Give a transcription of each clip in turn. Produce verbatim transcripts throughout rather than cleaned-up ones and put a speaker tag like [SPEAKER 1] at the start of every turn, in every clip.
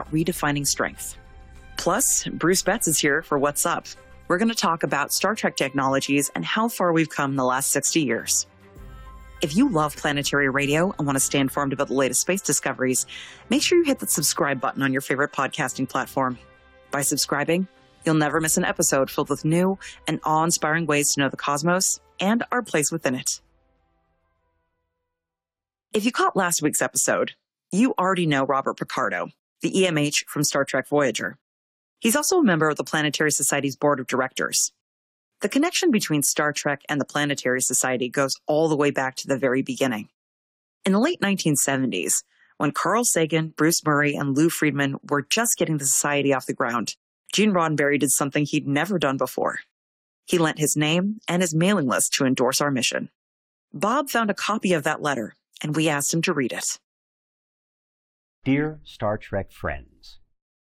[SPEAKER 1] about redefining strength. Plus, Bruce Betts is here for What's Up. We're going to talk about Star Trek technologies and how far we've come in the last sixty years. If you love planetary radio and want to stay informed about the latest space discoveries, make sure you hit the subscribe button on your favorite podcasting platform. By subscribing, you'll never miss an episode filled with new and awe-inspiring ways to know the cosmos and our place within it. If you caught last week's episode, you already know Robert Picardo, the E M H from Star Trek Voyager. He's also a member of the Planetary Society's board of directors. The connection between Star Trek and the Planetary Society goes all the way back to the very beginning. In the late nineteen seventies, when Carl Sagan, Bruce Murray, and Lou Friedman were just getting the Society off the ground, Gene Roddenberry did something he'd never done before. He lent his name and his mailing list to endorse our mission. Bob found a copy of that letter, and we asked him to read it.
[SPEAKER 2] Dear Star Trek friends,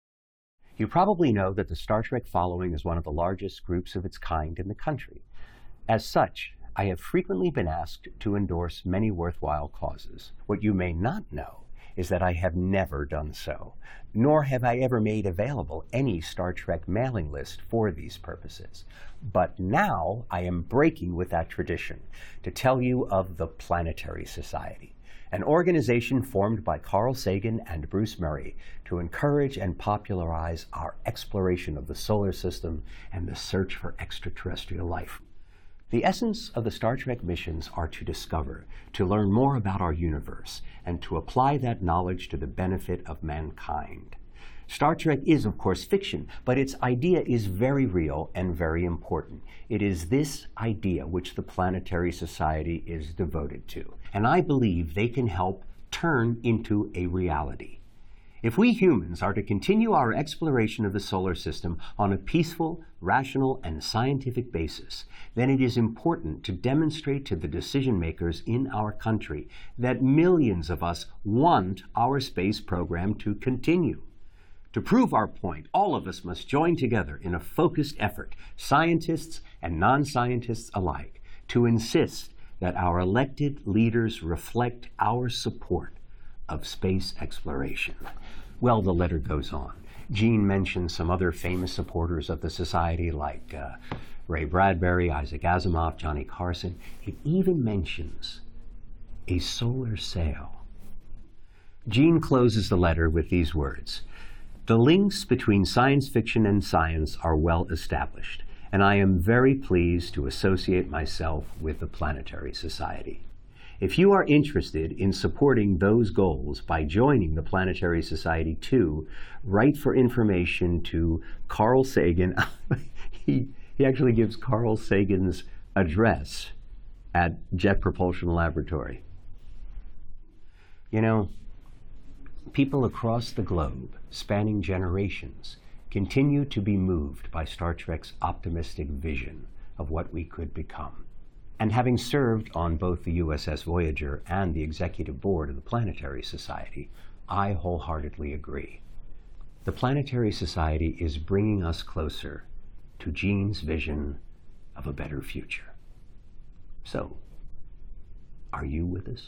[SPEAKER 2] you probably know that the Star Trek following is one of the largest groups of its kind in the country. As such, I have frequently been asked to endorse many worthwhile causes. What you may not know is that I have never done so, nor have I ever made available any Star Trek mailing list for these purposes. But now I am breaking with that tradition to tell you of the Planetary Society, an organization formed by Carl Sagan and Bruce Murray to encourage and popularize our exploration of the solar system and the search for extraterrestrial life. The essence of the Star Trek missions are to discover, to learn more about our universe, and to apply that knowledge to the benefit of mankind. Star Trek is, of course, fiction, but its idea is very real and very important. It is this idea which the Planetary Society is devoted to, and I believe they can help turn into a reality. If we humans are to continue our exploration of the solar system on a peaceful, rational, and scientific basis, then it is important to demonstrate to the decision makers in our country that millions of us want our space program to continue. To prove our point, all of us must join together in a focused effort, scientists and non-scientists alike, to insist that our elected leaders reflect our support of space exploration. Well, the letter goes on. Gene mentions some other famous supporters of the Society like uh, Ray Bradbury, Isaac Asimov, Johnny Carson. It even mentions a solar sail. Gene closes the letter with these words: "The links between science fiction and science are well established, and I am very pleased to associate myself with the Planetary Society. If you are interested in supporting those goals by joining the Planetary Society too, write for information to Carl Sagan." he, he actually gives Carl Sagan's address at Jet Propulsion Laboratory. You know, people across the globe, spanning generations, continue to be moved by Star Trek's optimistic vision of what we could become. And having served on both the U S S Voyager and the executive board of the Planetary Society, I wholeheartedly agree. The Planetary Society is bringing us closer to Gene's vision of a better future. So, are you with us?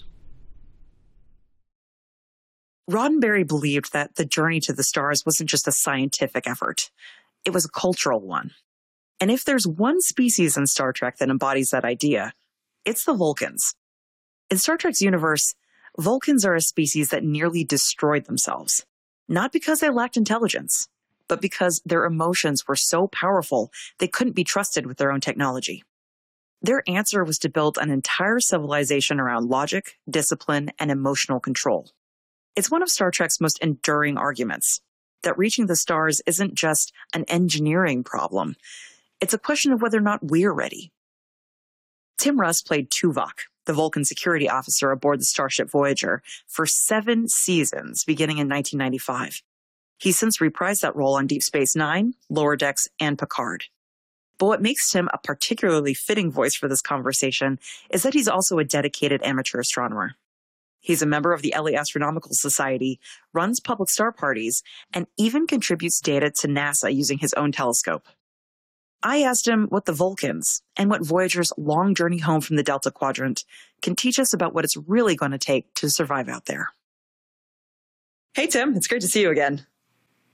[SPEAKER 1] Roddenberry believed that the journey to the stars wasn't just a scientific effort. It was a cultural one. And if there's one species in Star Trek that embodies that idea, it's the Vulcans. In Star Trek's universe, Vulcans are a species that nearly destroyed themselves. Not because they lacked intelligence, but because their emotions were so powerful they couldn't be trusted with their own technology. Their answer was to build an entire civilization around logic, discipline, and emotional control. It's one of Star Trek's most enduring arguments, that reaching the stars isn't just an engineering problem. It's a question of whether or not we're ready. Tim Russ played Tuvok, the Vulcan security officer aboard the starship Voyager, for seven seasons beginning in nineteen ninety-five. He's since reprised that role on Deep Space Nine, Lower Decks, and Picard. But what makes Tim a particularly fitting voice for this conversation is that he's also a dedicated amateur astronomer. He's a member of the L A Astronomical Society, runs public star parties, and even contributes data to NASA using his own telescope. I asked him what the Vulcans and what Voyager's long journey home from the Delta Quadrant can teach us about what it's really going to take to survive out there. Hey, Tim. It's great to see you again.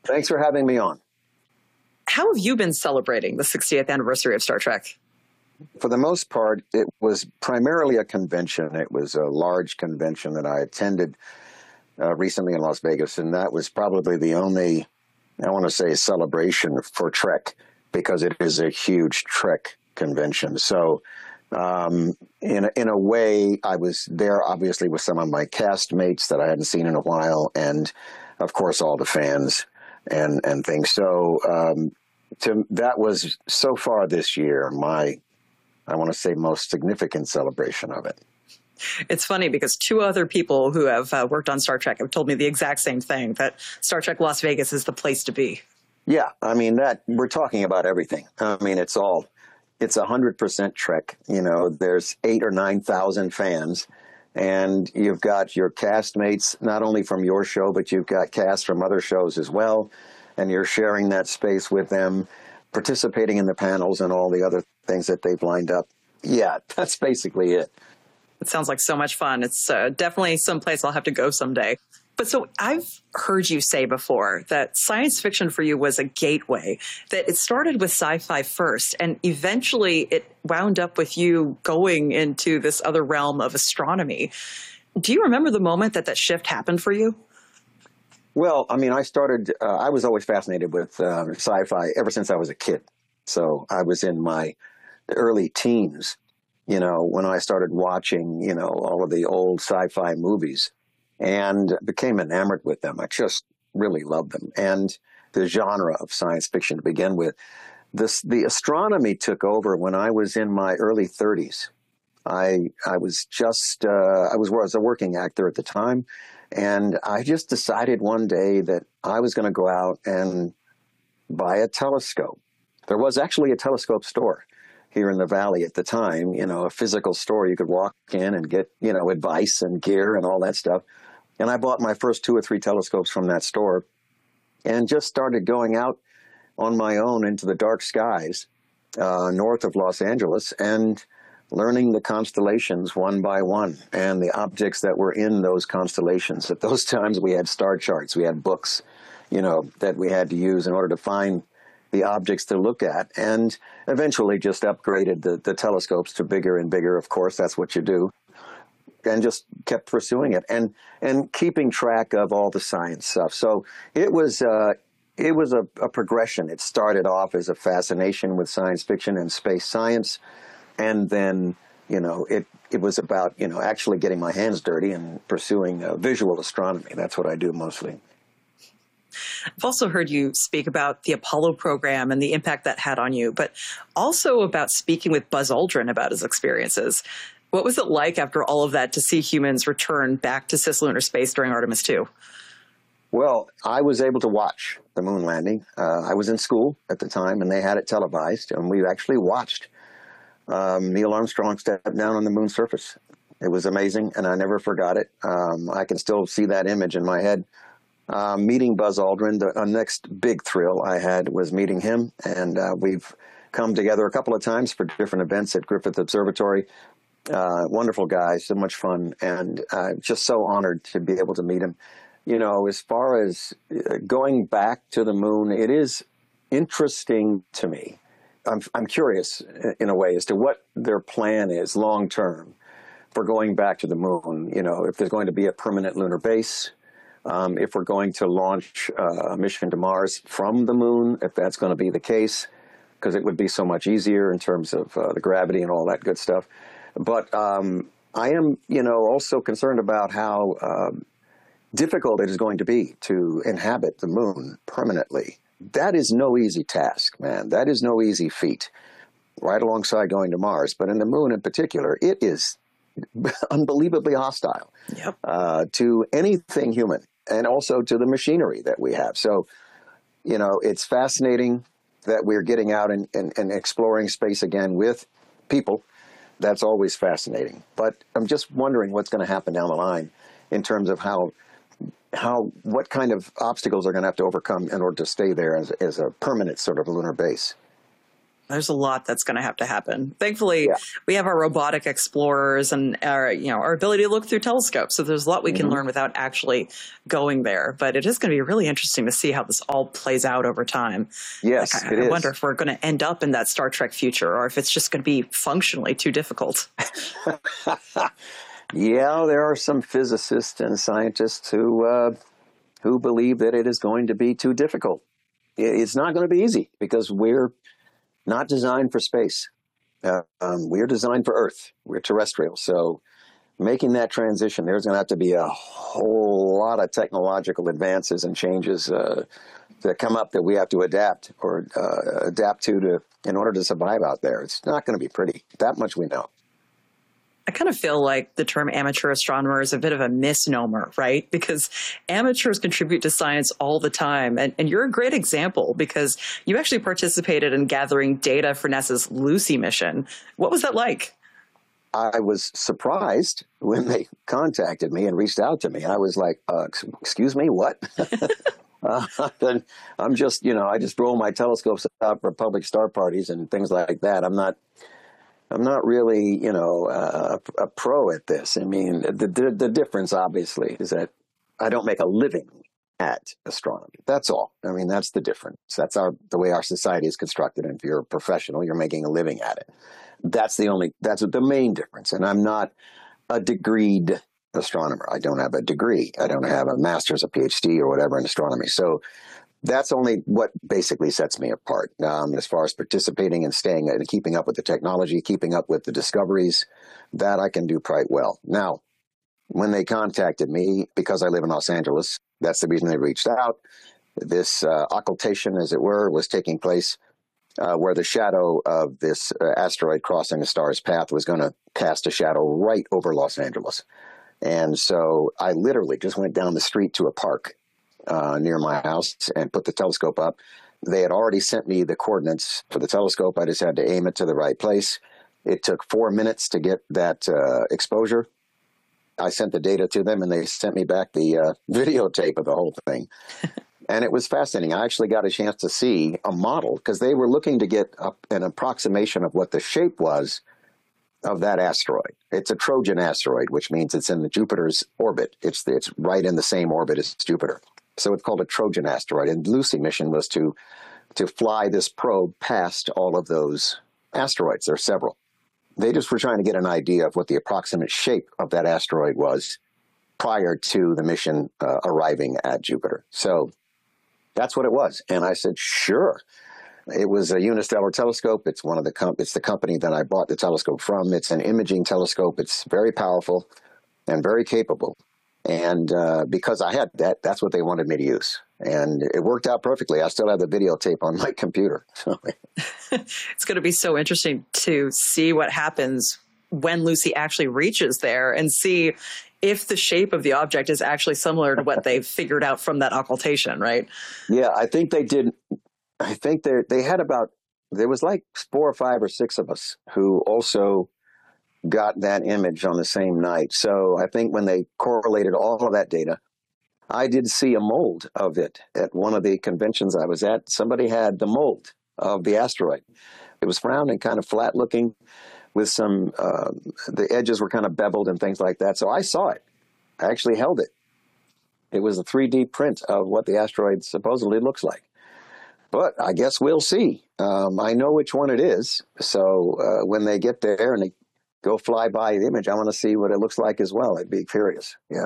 [SPEAKER 3] Thanks for having me on.
[SPEAKER 1] How have you been celebrating the sixtieth anniversary of Star Trek?
[SPEAKER 3] For the most part, it was primarily a convention. It was a large convention that I attended uh, recently in Las Vegas, and that was probably the only, I want to say, celebration for Trek, because it is a huge Trek convention. So um, in, a, in a way, I was there, obviously, with some of my castmates that I hadn't seen in a while, and, of course, all the fans and, and things. So um, to, that was, so far this year, my I want to say most significant celebration of it.
[SPEAKER 1] It's funny because two other people who have uh, worked on Star Trek have told me the exact same thing, that Star Trek Las Vegas is the place to be.
[SPEAKER 3] Yeah, I mean, that we're talking about everything. I mean, it's all, it's one hundred percent Trek. You know, there's eight or nine thousand fans, and you've got your castmates, not only from your show, but you've got cast from other shows as well, and you're sharing that space with them, participating in the panels and all the other things that they've lined up. Yeah, that's basically it.
[SPEAKER 1] It sounds like so much fun. It's uh, definitely someplace I'll have to go someday. But so I've heard you say before that science fiction for you was a gateway, that it started with sci-fi first, and eventually it wound up with you going into this other realm of astronomy. Do you remember the moment that that shift happened for you?
[SPEAKER 3] Well, I mean, I started, uh, I was always fascinated with uh, sci-fi ever since I was a kid. So I was in my early teens, you know, when I started watching, you know, all of the old sci-fi movies, and became enamored with them. I just really loved them. And the genre of science fiction to begin with. This, the astronomy took over when I was in my early thirties. I I was just, uh, I was, was a working actor at the time. And I just decided one day that I was going to go out and buy a telescope. There was actually a telescope store here in the Valley at the time, you know, a physical store. You could walk in and get, you know, advice and gear and all that stuff. And I bought my first two or three telescopes from that store and just started going out on my own into the dark skies uh, north of Los Angeles and learning the constellations one by one and the objects that were in those constellations. At those times, we had star charts, we had books, you know, that we had to use in order to find the objects to look at, and eventually just upgraded the, the telescopes to bigger and bigger. Of course, that's what you do, and just kept pursuing it and and keeping track of all the science stuff. So it was uh, it was a, a progression. It started off as a fascination with science fiction and space science, and then you know it it was about you know actually getting my hands dirty and pursuing uh, visual astronomy. That's what I do mostly.
[SPEAKER 1] I've also heard you speak about the Apollo program and the impact that had on you, but also about speaking with Buzz Aldrin about his experiences. What was it like after all of that to see humans return back to cislunar space during Artemis two?
[SPEAKER 3] Well, I was able to watch the moon landing. Uh, I was in school at the time, and they had it televised, and we actually watched um, Neil Armstrong step down on the moon's surface. It was amazing, and I never forgot it. Um, I can still see that image in my head. Uh, meeting Buzz Aldrin, the uh, next big thrill I had was meeting him, and uh, we've come together a couple of times for different events at Griffith Observatory. Uh, wonderful guy, so much fun, and uh, just so honored to be able to meet him. You know, as far as uh, going back to the moon, it is interesting to me. I'm, I'm curious, in a way, as to what their plan is long term for going back to the moon. You know, if there's going to be a permanent lunar base, Um, if we're going to launch uh, a mission to Mars from the moon, if that's going to be the case, because it would be so much easier in terms of uh, the gravity and all that good stuff. But um, I am, you know, also concerned about how uh, difficult it is going to be to inhabit the moon permanently. That is no easy task, man. That is no easy feat, right alongside going to Mars. But in the moon in particular, it is unbelievably hostile
[SPEAKER 1] Yep.
[SPEAKER 3] uh, to anything human, and also to the machinery that we have. So, you know, it's fascinating that we're getting out and, and, and exploring space again with people. That's always fascinating. But I'm just wondering what's going to happen down the line in terms of how, how what kind of obstacles are going to have to overcome in order to stay there as, as a permanent sort of lunar base.
[SPEAKER 1] There's a lot that's going to have to happen. Thankfully,
[SPEAKER 3] Yeah.
[SPEAKER 1] we have our robotic explorers and our, you know, our ability to look through telescopes. So there's a lot we can
[SPEAKER 3] Mhm.
[SPEAKER 1] learn without actually going there. But it is going to be really interesting to see how this all plays out over time.
[SPEAKER 3] Yes,
[SPEAKER 1] Like, I,
[SPEAKER 3] it
[SPEAKER 1] I
[SPEAKER 3] is.
[SPEAKER 1] wonder if we're going to end up in that Star Trek future, or if it's just going to be functionally too difficult.
[SPEAKER 3] Yeah, there are some physicists and scientists who uh, who believe that it is going to be too difficult. I- It's not going to be easy because we're not designed for space. Uh, um, we're designed for Earth. We're terrestrial. So making that transition, there's going to have to be a whole lot of technological advances and changes uh, that come up that we have to adapt or uh, adapt to, to in order to survive out there. It's not going to be pretty. That much we know.
[SPEAKER 1] I kind of feel like the term amateur astronomer is a bit of a misnomer, right? Because amateurs contribute to science all the time. And, and you're a great example because you actually participated in gathering data for NASA's Lucy mission. What was that like?
[SPEAKER 3] I was surprised when they contacted me and reached out to me. I was like, uh, excuse me, what? uh, then I'm just, you know, I just roll my telescopes out for public star parties and things like that. I'm not, I'm not really, you know, uh, a pro at this. I mean, the, the the difference obviously is that I don't make a living at astronomy. That's all. I mean, that's the difference. That's our the way our society is constructed. And if you're a professional, you're making a living at it. That's the only, that's the main difference. And I'm not a degreed astronomer. I don't have a degree. I don't have a master's, a PhD or whatever in astronomy. So that's only what basically sets me apart. Um, as far as participating and staying and keeping up with the technology, keeping up with the discoveries, that I can do quite well. Now, when they contacted me, because I live in Los Angeles, that's the reason they reached out. This uh, occultation, as it were, was taking place uh, where the shadow of this uh, asteroid crossing the star's path was going to cast a shadow right over Los Angeles. And so I literally just went down the street to a park uh, near my house and put the telescope up. They had already sent me the coordinates for the telescope. I just had to aim it to the right place. It took four minutes to get that uh, exposure. I sent the data to them, and they sent me back the uh, videotape of the whole thing. And it was fascinating. I actually got a chance to see a model because they were looking to get a, an approximation of what the shape was of that asteroid. It's a Trojan asteroid, which means it's in the Jupiter's orbit. It's it's right in the same orbit as Jupiter. So it's called a Trojan asteroid. And the Lucy mission was to to fly this probe past all of those asteroids. There are several. They just were trying to get an idea of what the approximate shape of that asteroid was prior to the mission uh, arriving at Jupiter. So that's what it was. And I said, sure. It was a unistellar telescope. It's one of the com- it's the company that I bought the telescope from. It's an imaging telescope. It's very powerful and very capable. And uh, because I had that, that's what they wanted me to use. And it worked out perfectly. I still have the videotape on my computer.
[SPEAKER 1] It's going to be so interesting to see what happens when Lucy actually reaches there and see if the shape of the object is actually similar to what they've figured out from that occultation, right?
[SPEAKER 3] Yeah, I think they did. I think they they had about, there was like four or five or six of us who also got that image on the same night. So I think when they correlated all of that data, I did see a mold of it at one of the conventions I was at. Somebody had the mold of the asteroid. It was round and kind of flat looking with some, uh, the edges were kind of beveled and things like that. So I saw it. I actually held it. It was a three D print of what the asteroid supposedly looks like. But I guess we'll see. Um, I know which one it is. So uh, when they get there and they go fly by the image, I want to see what it looks like as well. I'd be curious. Yeah.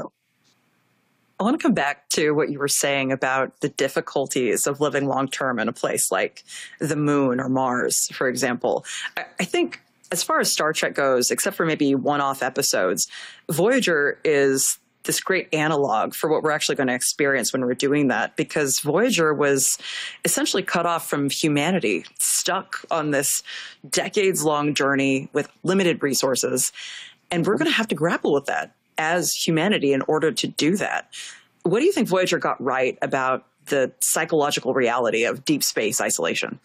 [SPEAKER 1] I want to come back to what you were saying about the difficulties of living long term in a place like the moon or Mars, for example. I, I think as far as Star Trek goes, except for maybe one-off episodes, Voyager is this great analog for what we're actually going to experience when we're doing that, because Voyager was essentially cut off from humanity, stuck on this decades-long journey with limited resources. And we're going to have to grapple with that as humanity in order to do that. What do you think Voyager got right about the psychological reality of deep space isolation?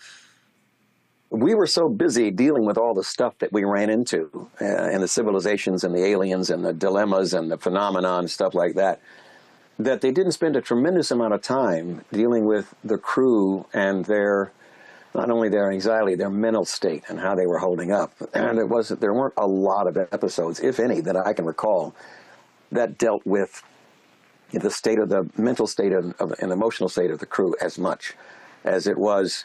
[SPEAKER 3] We were so busy dealing with all the stuff that we ran into uh, and the civilizations and the aliens and the dilemmas and the phenomena and stuff like that, that they didn't spend a tremendous amount of time dealing with the crew and their not only their anxiety, their mental state and how they were holding up. And it wasn't, there weren't a lot of episodes, if any, that I can recall that dealt with the state of the mental state of, of and emotional state of the crew as much as it was,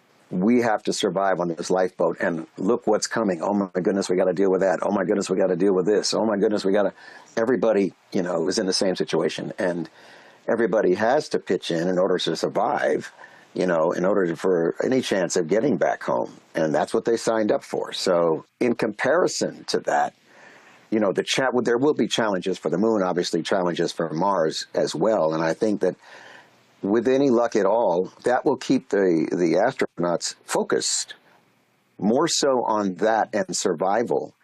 [SPEAKER 3] we have to survive on this lifeboat and look what's coming. Oh my goodness, we got to deal with that. Oh my goodness, we got to deal with this. Oh my goodness, we got to, everybody, you know, was in the same situation, and everybody has to pitch in in order to survive, you know, in order to, for any chance of getting back home. And that's what they signed up for. So in comparison to that, you know, the chat, there will be challenges for the moon, obviously challenges for Mars as well. And I think that with any luck at all, that will keep the, the astronauts focused more so on that and survival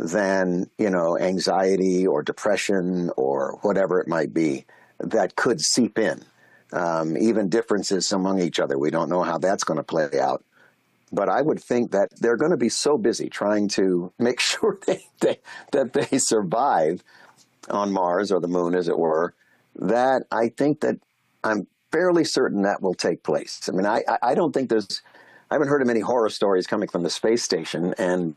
[SPEAKER 3] than, you know, anxiety or depression or whatever it might be that could seep in. Um, even differences among each other. We don't know how that's going to play out. But I would think that they're going to be so busy trying to make sure they, they, that they survive on Mars or the moon, as it were, that I think that I'm fairly certain that will take place. I mean, I, I don't think there's, I haven't heard of many horror stories coming from the space station, and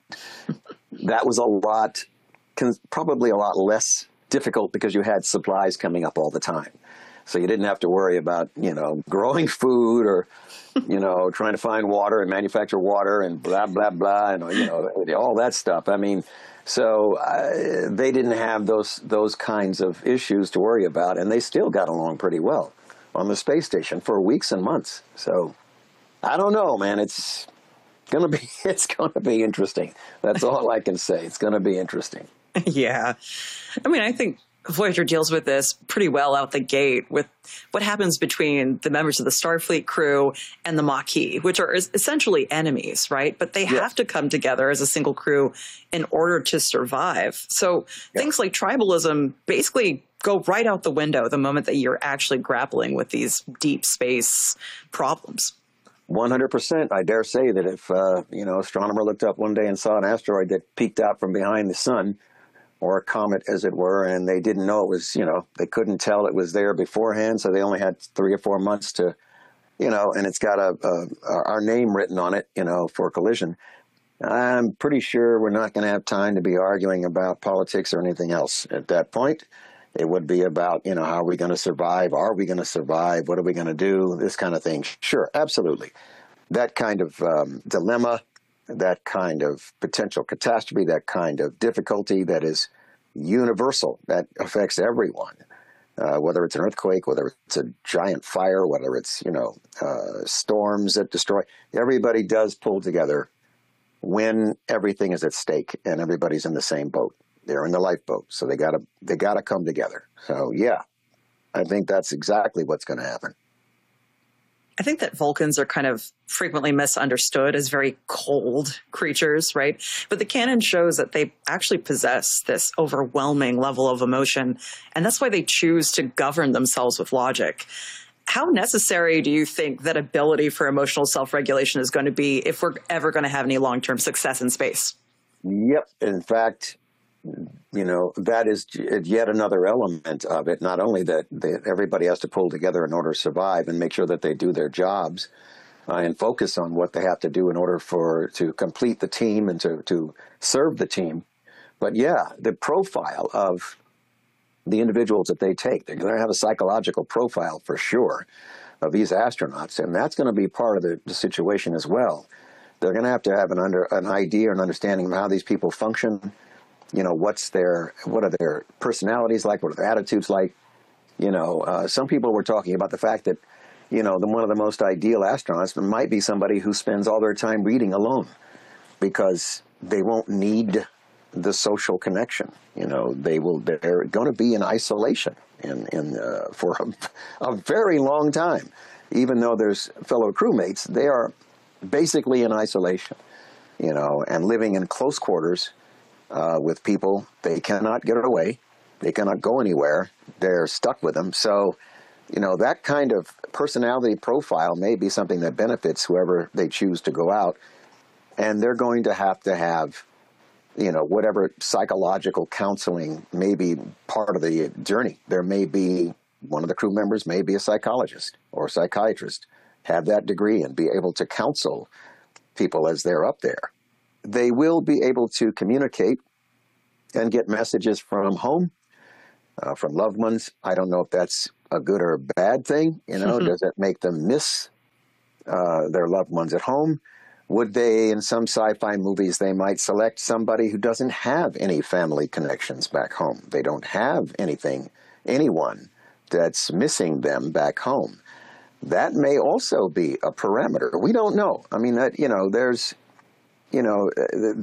[SPEAKER 3] that was a lot, probably a lot less difficult because you had supplies coming up all the time. So you didn't have to worry about, you know, growing food or, you know, trying to find water and manufacture water and blah, blah, blah, and, you know, all that stuff. I mean, so uh, they didn't have those those kinds of issues to worry about, and they still got along pretty well on the space station for weeks and months. So I don't know, man. It's gonna be it's gonna be interesting. That's all I can say. It's gonna be interesting.
[SPEAKER 1] Yeah, I mean, I think Voyager deals with this pretty well out the gate with what happens between the members of the Starfleet crew and the Maquis, which are essentially enemies, right? But they
[SPEAKER 3] Yeah.
[SPEAKER 1] have to come together as a single crew in order to survive. So
[SPEAKER 3] Yeah.
[SPEAKER 1] things like tribalism basically go right out the window the moment that you're actually grappling with these deep space problems.
[SPEAKER 3] one hundred percent. I dare say that if, uh, you know, astronomer looked up one day and saw an asteroid that peeked out from behind the sun, or a comet, as it were, and they didn't know it was, you know, they couldn't tell it was there beforehand, so they only had three or four months to, you know, and it's got a, a our name written on it, you know, for collision. I'm pretty sure we're not going to have time to be arguing about politics or anything else at that point. It would be about, you know, how are we going to survive? Are we going to survive? What are we going to do? This kind of thing. Sure, absolutely. That kind of um, dilemma, that kind of potential catastrophe, that kind of difficulty that is universal, that affects everyone, uh, whether it's an earthquake, whether it's a giant fire, whether it's, you know, uh, storms that destroy. Everybody does pull together when everything is at stake and everybody's in the same boat. They're in the lifeboat, so they gotta they gotta come together. So yeah, I think that's exactly what's going to happen.
[SPEAKER 1] I think that Vulcans are kind of frequently misunderstood as very cold creatures, right? But the canon shows that they actually possess this overwhelming level of emotion, and that's why they choose to govern themselves with logic. How necessary do you think that ability for emotional self-regulation is going to be if we're ever going to have any long-term success in space?
[SPEAKER 3] Yep. In fact, you know, that is yet another element of it. Not only that, that everybody has to pull together in order to survive and make sure that they do their jobs uh, and focus on what they have to do in order for to complete the team and to, to serve the team. But yeah, the profile of the individuals that they take, they're going to have a psychological profile for sure of these astronauts, and that's going to be part of the, the situation as well. They're going to have to have an under an idea and understanding of how these people function. You know, what's their, what are their personalities like? What are their attitudes like? You know, uh, some people were talking about the fact that, you know, the, one of the most ideal astronauts might be somebody who spends all their time reading alone because they won't need the social connection. You know, they will, they're going to be in isolation in, in, uh, for a, a very long time. Even though there's fellow crewmates, they are basically in isolation, you know, and living in close quarters Uh, with people. They cannot get away. They cannot go anywhere. They're stuck with them. So, you know, that kind of personality profile may be something that benefits whoever they choose to go out. And they're going to have to have, you know, whatever psychological counseling may be part of the journey. There may be, one of the crew members may be a psychologist or a psychiatrist have that degree and be able to counsel people as they're up there. They will be able to communicate and get messages from home, uh, from loved ones. I don't know if that's a good or a bad thing. You know, does it make them miss uh, their loved ones at home? Would they, in some sci-fi movies, they might select somebody who doesn't have any family connections back home. They don't have anything, anyone that's missing them back home. That may also be a parameter. We don't know. I mean, that, you know, there's, you know,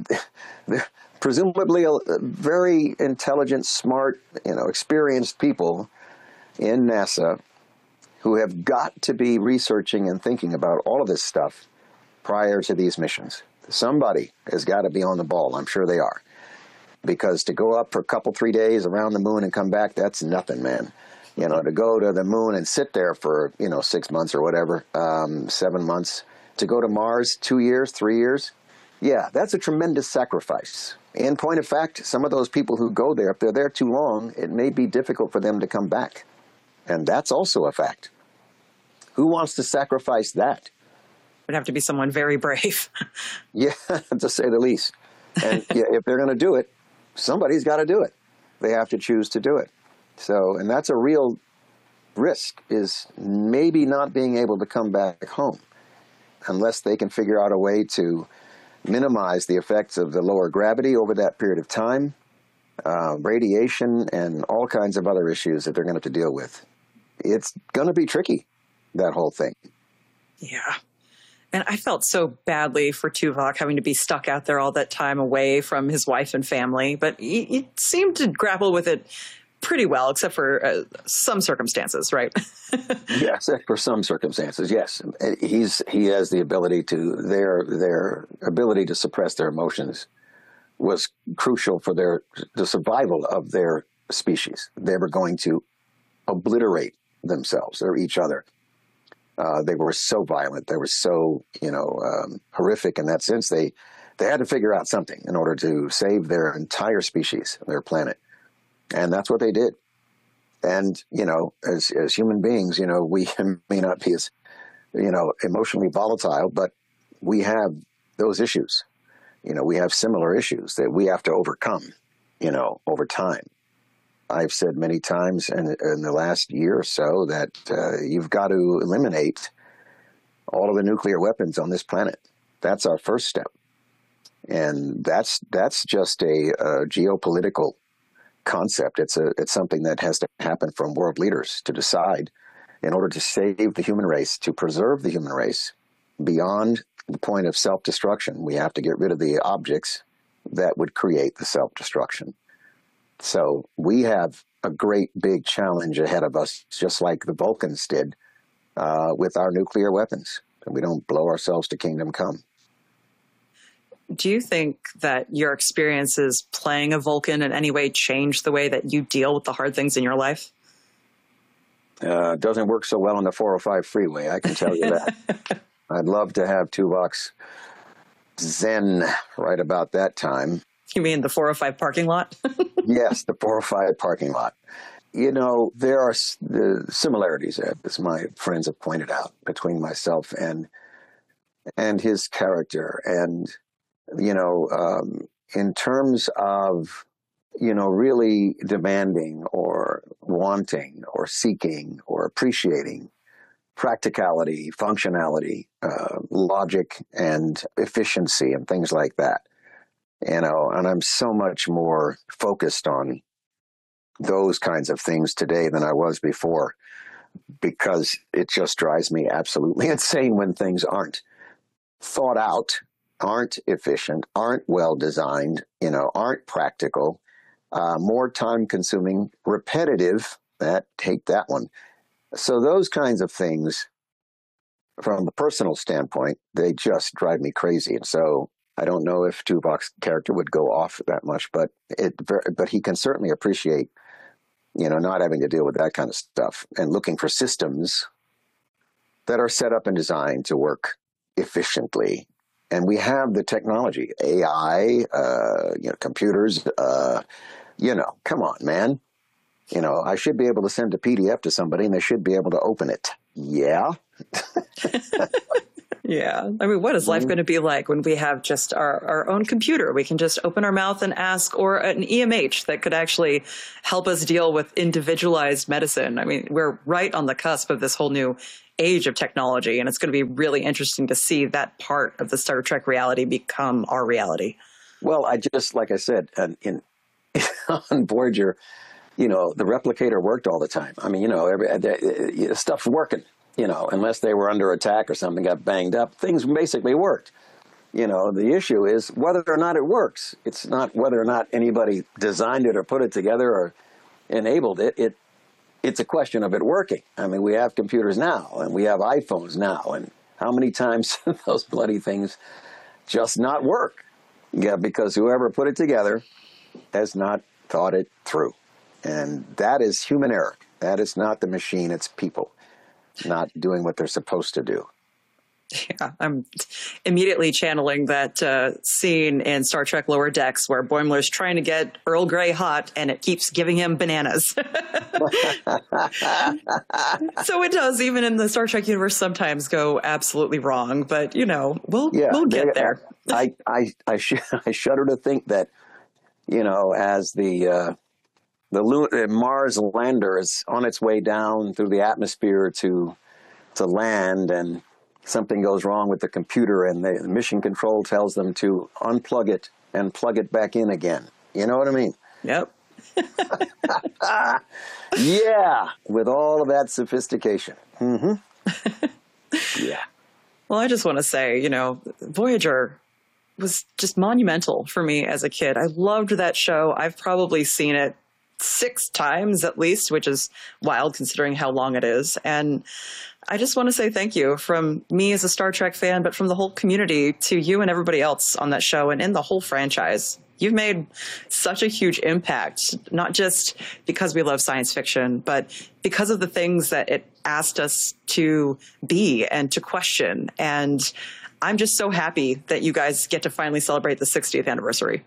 [SPEAKER 3] presumably a, a very intelligent, smart, you know, experienced people in NASA who have got to be researching and thinking about all of this stuff prior to these missions. Somebody has got to be on the ball. I'm sure they are. Because to go up for a couple, three days around the moon and come back, that's nothing, man. You know, to go to the moon and sit there for, you know, six months or whatever, um, seven months. To go to Mars, two years, three years. Yeah, that's a tremendous sacrifice. In point of fact, some of those people who go there, if they're there too long, it may be difficult for them to come back. And that's also a fact. Who wants to sacrifice that?
[SPEAKER 1] Would have to be someone very brave.
[SPEAKER 3] Yeah, to say the least. And yeah, if they're going to do it, somebody's got to do it. They have to choose to do it. So, and that's a real risk, is maybe not being able to come back home unless they can figure out a way to minimize the effects of the lower gravity over that period of time, uh, radiation, and all kinds of other issues that they're going to have to deal with. It's going to be tricky, that whole thing.
[SPEAKER 1] Yeah. And I felt so badly for Tuvok having to be stuck out there all that time away from his wife and family, but he, he seemed to grapple with it pretty well, except for uh, some circumstances, right?
[SPEAKER 3] Yes, for some circumstances, yes. He's he has the ability to their their ability to suppress their emotions was crucial for their the survival of their species. They were going to obliterate themselves or each other. Uh, they were so violent. They were so, you know, um, horrific in that sense. They they had to figure out something in order to save their entire species, their planet. And that's what they did. And, you know, as as human beings, you know, we may not be as, you know, emotionally volatile, but we have those issues. You know, we have similar issues that we have to overcome, you know, over time. I've said many times in, in the last year or so that uh, you've got to eliminate all of the nuclear weapons on this planet. That's our first step. And that's that's just a, a geopolitical concept. It's a it's something that has to happen from world leaders to decide in order to save the human race, to preserve the human race beyond the point of self-destruction. We have to get rid of the objects that would create the self-destruction. So we have a great big challenge ahead of us, just like the Vulcans did uh, with our nuclear weapons. And we don't blow ourselves to kingdom come.
[SPEAKER 1] Do you think that your experiences playing a Vulcan in any way changed the way that you deal with the hard things in your life?
[SPEAKER 3] Uh, it doesn't work so well on the four oh five freeway, I can tell you that. I'd love to have Tuvok's Zen right about that time.
[SPEAKER 1] You mean the four oh five parking lot?
[SPEAKER 3] Yes, the four oh five parking lot. You know, there are the similarities, as my friends have pointed out, between myself and and his character. And, you know, um, in terms of, you know, really demanding or wanting or seeking or appreciating practicality, functionality, uh, logic, and efficiency and things like that. You know, and I'm so much more focused on those kinds of things today than I was before, because it just drives me absolutely insane when things aren't thought out, aren't efficient, aren't well designed, you know, aren't practical, uh, more time consuming, repetitive. That take that one. So those kinds of things, from a personal standpoint, they just drive me crazy. And so I don't know if Tuvok's character would go off that much, but it, but he can certainly appreciate, you know, not having to deal with that kind of stuff and looking for systems that are set up and designed to work efficiently. And we have the technology, A I, uh, you know, computers, uh, you know, come on, man. You know, I should be able to send a P D F to somebody and they should be able to open it. Yeah.
[SPEAKER 1] Yeah. I mean, what is life
[SPEAKER 3] Mhm.
[SPEAKER 1] going to be like when we have just our, our own computer? We can just open our mouth and ask, or an E M H that could actually help us deal with individualized medicine. I mean, we're right on the cusp of this whole new age of technology, and it's going to be really interesting to see that part of the Star Trek reality become our reality.
[SPEAKER 3] Well, I just, like I said, uh, in on Voyager, you know, the replicator worked all the time. I mean, you know, every, the, uh, stuff's working, you know, unless they were under attack or something got banged up. Things basically worked. You know, the issue is whether or not it works. It's not whether or not anybody designed it or put it together or enabled it. It It's a question of it working. I mean, we have computers now, and we have iPhones now, and how many times those bloody things just not work? Yeah, because whoever put it together has not thought it through. And that is human error. That is not the machine, it's people not doing what they're supposed to do.
[SPEAKER 1] Yeah, I'm immediately channeling that uh, scene in Star Trek Lower Decks where Boimler's trying to get Earl Grey hot and it keeps giving him bananas. So it does, even in the Star Trek universe, sometimes go absolutely wrong. But, you know, we'll,
[SPEAKER 3] Yeah,
[SPEAKER 1] we'll get
[SPEAKER 3] they-
[SPEAKER 1] there.
[SPEAKER 3] I, I, I, sh- I shudder to think that, you know, as the uh, the Lu- uh, Mars lander is on its way down through the atmosphere to to land, and something goes wrong with the computer, and the mission control tells them to unplug it and plug it back in again. You know what I mean?
[SPEAKER 1] Yep.
[SPEAKER 3] Yeah, with all of that sophistication. Mm-hmm. Yeah.
[SPEAKER 1] Well, I just want to say, you know, Voyager was just monumental for me as a kid. I loved that show. I've probably seen it six times at least, which is wild considering how long it is. And I just want to say thank you from me as a Star Trek fan, but from the whole community to you and everybody else on that show and in the whole franchise. You've made such a huge impact, not just because we love science fiction, but because of the things that it asked us to be and to question. And I'm just so happy that you guys get to finally celebrate the sixtieth anniversary.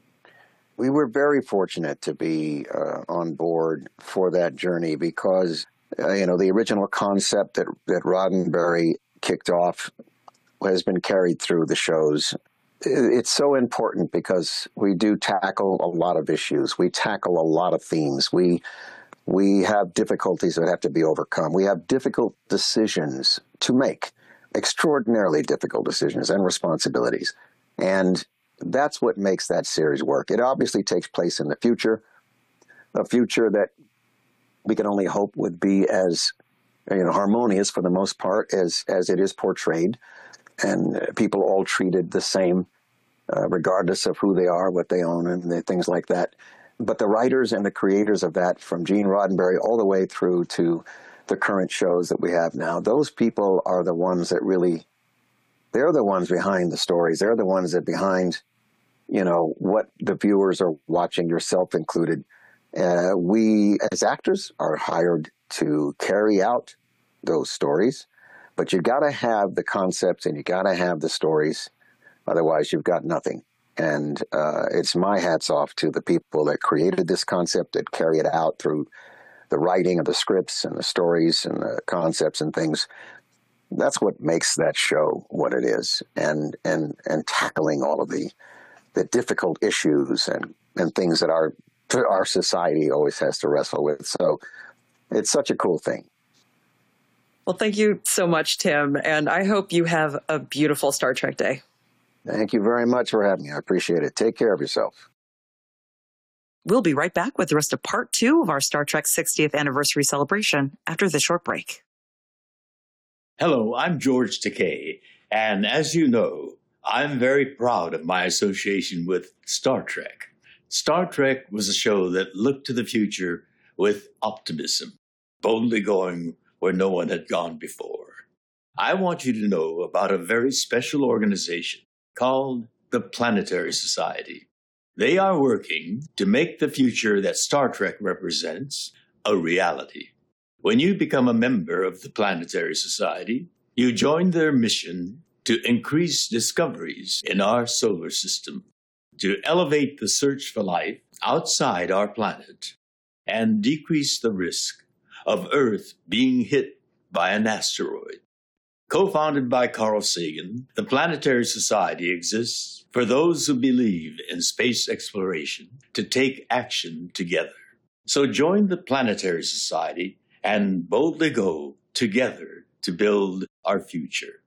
[SPEAKER 3] We were very fortunate to be uh, on board for that journey because, uh, you know, the original concept that, that Roddenberry kicked off has been carried through the shows. It's so important because we do tackle a lot of issues. We tackle a lot of themes. We we have difficulties that have to be overcome. We have difficult decisions to make, extraordinarily difficult decisions and responsibilities. And that's what makes that series work. It obviously takes place in the future, a future that we can only hope would be as, you know, harmonious for the most part as as it is portrayed, and people all treated the same, uh, regardless of who they are, what they own, and the, things like that. But the writers and the creators of that, from Gene Roddenberry all the way through to the current shows that we have now, those people are the ones that really, they're the ones behind the stories. They're the ones that behind, you know, what the viewers are watching, yourself included. Uh, we, as actors, are hired to carry out those stories, but you got to have the concepts and you got to have the stories. Otherwise, you've got nothing. And uh, it's my hats off to the people that created this concept, that carry it out through the writing of the scripts and the stories and the concepts and things. That's what makes that show what it is, and and and tackling all of the the difficult issues and, and things that our our society always has to wrestle with. So it's such a cool thing.
[SPEAKER 1] Well, thank you so much, Tim, and I hope you have a beautiful Star Trek day.
[SPEAKER 3] Thank you very much for having me. I appreciate it. Take care of yourself.
[SPEAKER 1] We'll be right back with the rest of part two of our Star Trek sixtieth anniversary celebration after this short break.
[SPEAKER 4] Hello, I'm George Takei, and as you know, I'm very proud of my association with Star Trek. Star Trek was a show that looked to the future with optimism, boldly going where no one had gone before. I want you to know about a very special organization called the Planetary Society. They are working to make the future that Star Trek represents a reality. When you become a member of the Planetary Society, you join their mission to increase discoveries in our solar system, to elevate the search for life outside our planet, and decrease the risk of Earth being hit by an asteroid. Co-founded by Carl Sagan, the Planetary Society exists for those who believe in space exploration to take action together. So join the Planetary Society and boldly go together to build our future.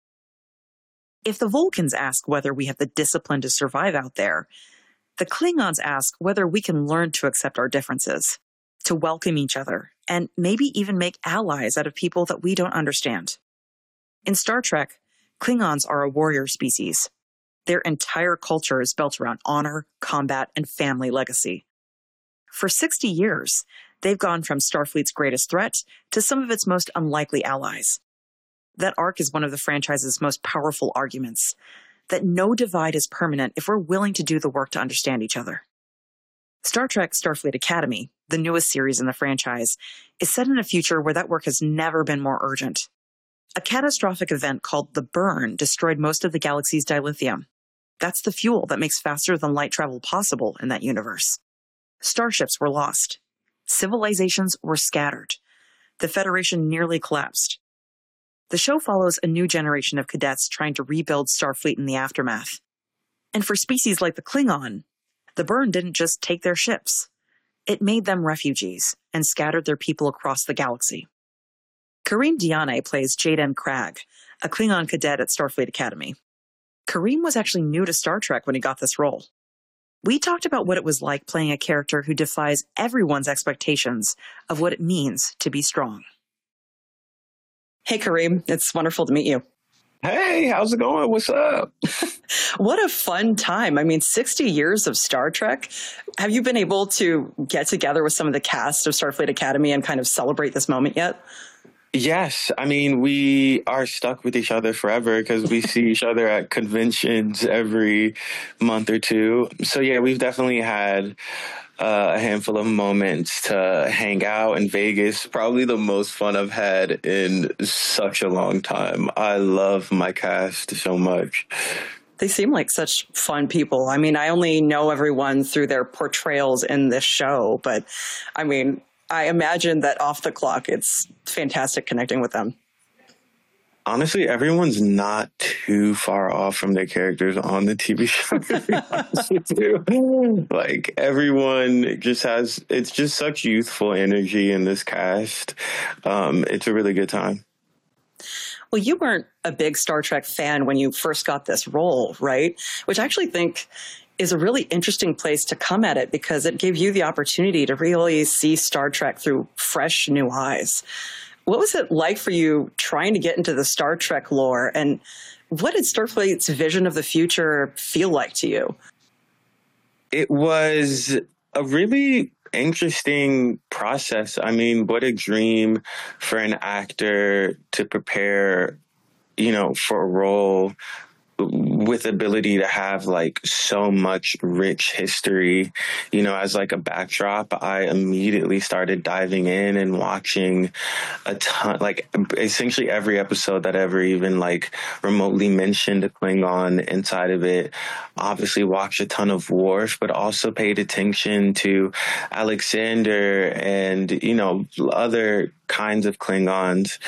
[SPEAKER 1] If the Vulcans ask whether we have the discipline to survive out there, the Klingons ask whether we can learn to accept our differences, to welcome each other, and maybe even make allies out of people that we don't understand. In Star Trek, Klingons are a warrior species. Their entire culture is built around honor, combat, and family legacy. For sixty years, they've gone from Starfleet's greatest threat to some of its most unlikely allies. That arc is one of the franchise's most powerful arguments, that no divide is permanent if we're willing to do the work to understand each other. Star Trek Starfleet Academy, the newest series in the franchise, is set in a future where that work has never been more urgent. A catastrophic event called the Burn destroyed most of the galaxy's dilithium. That's the fuel that makes faster-than-light travel possible in that universe. Starships were lost. Civilizations were scattered. The Federation nearly collapsed. The show follows a new generation of cadets trying to rebuild Starfleet in the aftermath. And for species like the Klingon, the Burn didn't just take their ships. It made them refugees and scattered their people across the galaxy. Kareem Diane plays Jaden Cragg, a Klingon cadet at Starfleet Academy. Kareem was actually new to Star Trek when he got this role. We talked about what it was like playing a character who defies everyone's expectations of what it means to be strong. Hey, Kareem, it's wonderful to meet you.
[SPEAKER 5] Hey, how's it going? What's up?
[SPEAKER 1] What a fun time. I mean, sixty years of Star Trek. Have you been able to get together with some of the cast of Starfleet Academy and kind of celebrate this moment yet?
[SPEAKER 5] Yes. I mean, we are stuck with each other forever because we see each other at conventions every month or two. So, yeah, we've definitely had uh, a handful of moments to hang out in Vegas. Probably the most fun I've had in such a long time. I love my cast so much.
[SPEAKER 1] They seem like such fun people. I mean, I only know everyone through their portrayals in this show, but I mean, I imagine that off the clock, it's fantastic connecting with them.
[SPEAKER 5] Honestly, everyone's not too far off from their characters on the T V show, to be honest with you. Like, everyone just has, it's just such youthful energy in this cast. Um, it's a really good time.
[SPEAKER 1] Well, you weren't a big Star Trek fan when you first got this role, right? Which I actually think is a really interesting place to come at it because it gave you the opportunity to really see Star Trek through fresh new eyes. What was it like for you trying to get into the Star Trek lore, and what did Starfleet's vision of the future feel like to you?
[SPEAKER 5] It was a really interesting process. I mean, what a dream for an actor to prepare, you know, for a role with ability to have like so much rich history, you know, as like a backdrop. I immediately started diving in and watching a ton, like essentially every episode that ever even like remotely mentioned a Klingon inside of it. Obviously watched a ton of Worf, but also paid attention to Alexander and, you know, other kinds of Klingons,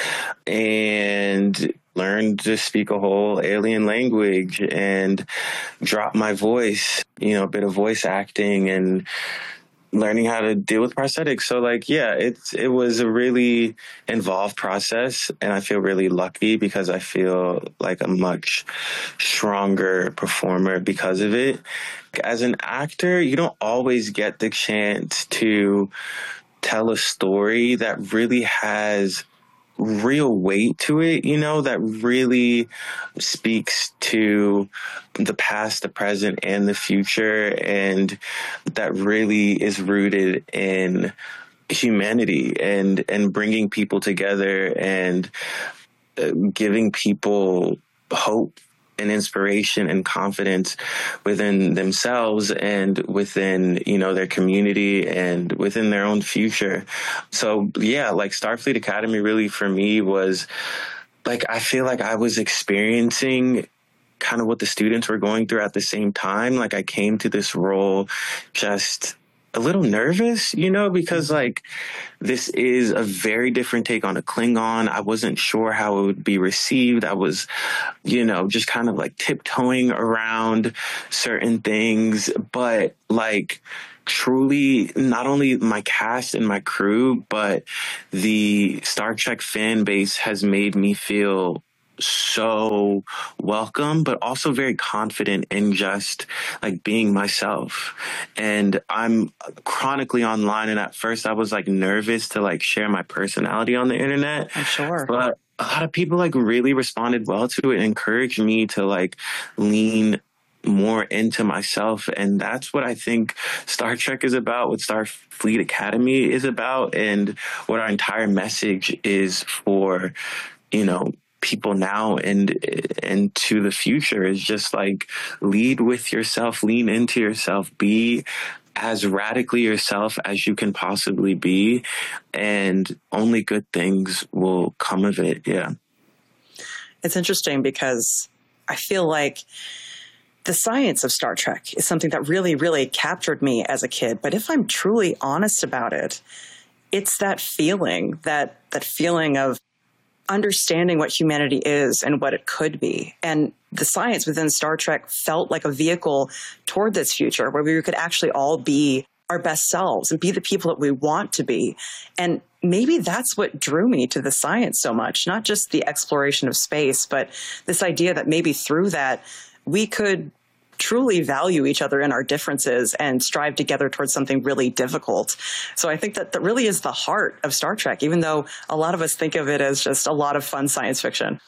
[SPEAKER 5] and learned to speak a whole alien language and drop my voice, you know, a bit of voice acting and learning how to deal with prosthetics. So like, yeah, it's, it was a really involved process, and I feel really lucky because I feel like a much stronger performer because of it. As an actor, you don't always get the chance to tell a story that really has real weight to it, you know, that really speaks to the past, the present, and the future, and that really is rooted in humanity and and bringing people together and uh, giving people hope and inspiration and confidence within themselves and within, you know, their community and within their own future. So yeah, like Starfleet Academy really for me was like, I feel like I was experiencing kind of what the students were going through at the same time. Like I came to this role just a little nervous, you know, because like this is a very different take on a Klingon. I wasn't sure how it would be received. I was, you know, just kind of like tiptoeing around certain things, but like truly not only my cast and my crew, but the Star Trek fan base has made me feel so welcome, but also very confident in just like being myself. And I'm chronically online. And at first I was like nervous to like share my personality on the internet.
[SPEAKER 1] I'm sure.
[SPEAKER 5] But a lot of people like really responded well to it and encouraged me to like lean more into myself. And that's what I think Star Trek is about, what Starfleet Academy is about, and what our entire message is for, you know, people now and and to the future is just like lead with yourself, lean into yourself, be as radically yourself as you can possibly be, and only good things will come of it. Yeah.
[SPEAKER 1] It's interesting because I feel like the science of Star Trek is something that really, really captured me as a kid. But if I'm truly honest about it, it's that feeling, that that feeling of understanding what humanity is and what it could be. And the science within Star Trek felt like a vehicle toward this future where we could actually all be our best selves and be the people that we want to be. And maybe that's what drew me to the science so much, not just the exploration of space, but this idea that maybe through that we could truly value each other in our differences and strive together towards something really difficult. So I think that that really is the heart of Star Trek, even though a lot of us think of it as just a lot of fun science fiction.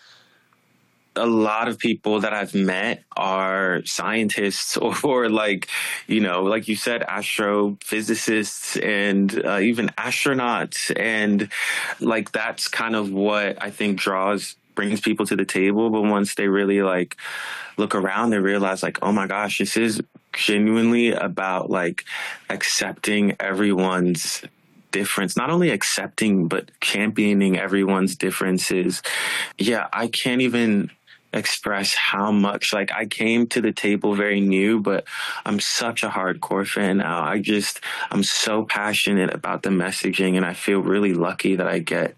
[SPEAKER 5] A lot of people that I've met are scientists or, or like, you know, like you said, astrophysicists and uh, even astronauts. And like, that's kind of what I think draws brings people to the table. But once they really like look around, they realize like, oh my gosh, this is genuinely about like accepting everyone's difference, not only accepting, but championing everyone's differences. Yeah, I can't even express how much, like, I came to the table very new, but I'm such a hardcore fan now. I just, I'm so passionate about the messaging, and I feel really lucky that I get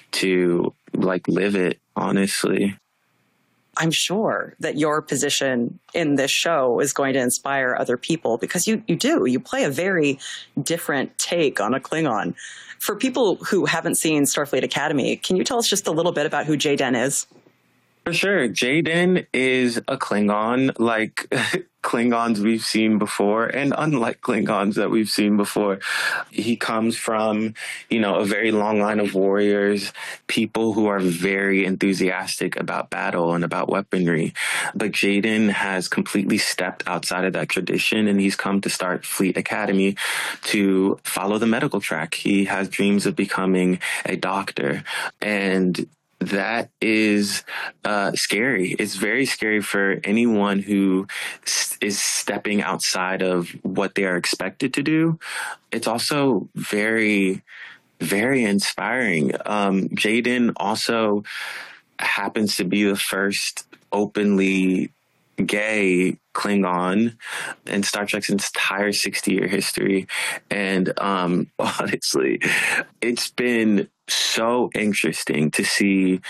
[SPEAKER 5] to like live it, honestly.
[SPEAKER 1] I'm sure that your position in this show is going to inspire other people, because you, you do. You play a very different take on a Klingon. For people who haven't seen Starfleet Academy, can you tell us just a little bit about who Jayden is?
[SPEAKER 5] For sure. Jayden is a Klingon, like Klingons we've seen before, and unlike Klingons that we've seen before. He comes from, you know, a very long line of warriors, people who are very enthusiastic about battle and about weaponry. But Jayden has completely stepped outside of that tradition, and he's come to Starfleet Academy to follow the medical track. He has dreams of becoming a doctor, and that is uh, scary. It's very scary for anyone who s- is stepping outside of what they are expected to do. It's also very, very inspiring. Um, Jayden also happens to be the first openly gay Klingon in Star Trek's entire sixty-year history. And um, honestly, it's been so interesting to see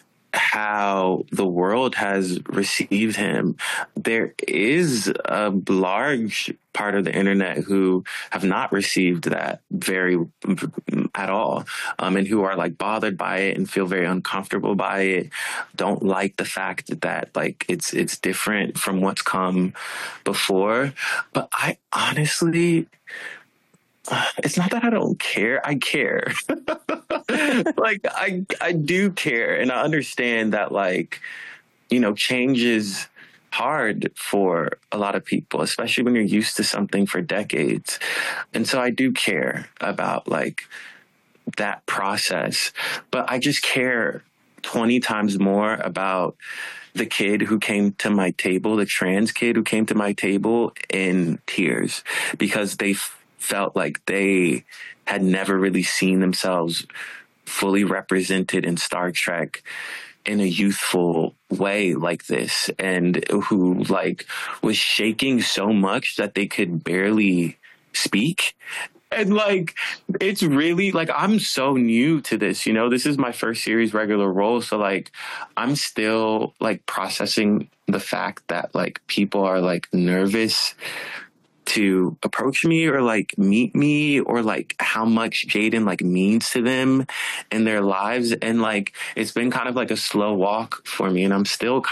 [SPEAKER 5] how the world has received him. There is a large part of the internet who have not received that very at all, um, and who are like bothered by it and feel very uncomfortable by it, don't like the fact that like it's it's different from what's come before. But I honestly, it's not that I don't care. I care. Like, I I do care. And I understand that, like, you know, change is hard for a lot of people, especially when you're used to something for decades. And so I do care about, like, that process. But I just care twenty times more about the kid who came to my table, the trans kid who came to my table in tears, because they felt like they had never really seen themselves fully represented in Star Trek in a youthful way like this, and who like was shaking so much that they could barely speak. And like, it's really like, I'm so new to this, you know, this is my first series regular role. So like, I'm still like processing the fact that like people are like nervous to approach me or like meet me, or like how much Jaden like means to them in their lives. And like, it's been kind of like a slow walk for me, and I'm still